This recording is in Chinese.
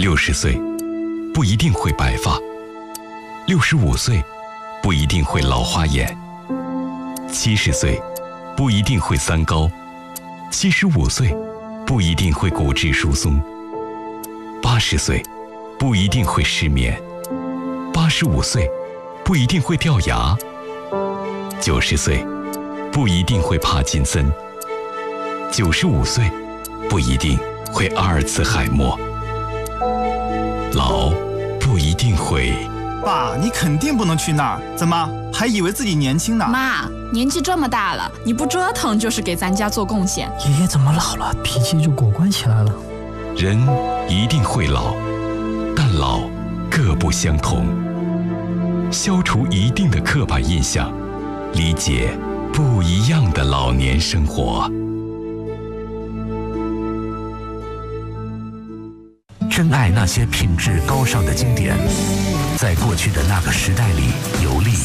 60岁不一定会白发，65岁不一定会老花眼，70岁不一定会三高，75岁不一定会骨质疏松，80岁不一定会失眠，85岁不一定会掉牙，90岁不一定会帕金森，95岁不一定会阿尔茨海默。老不一定会。 爸，你肯定不能去那儿，怎么还以为自己年轻呢？ 妈，年纪这么大了，你不折腾就是给咱家做贡献。 爷爷怎么老了，脾气就果断起来了？ 人一定会老，但老各不相同。消除一定的刻板印象，理解不一样的老年生活。 珍爱那些品质高尚的经典，在过去的那个时代里游历。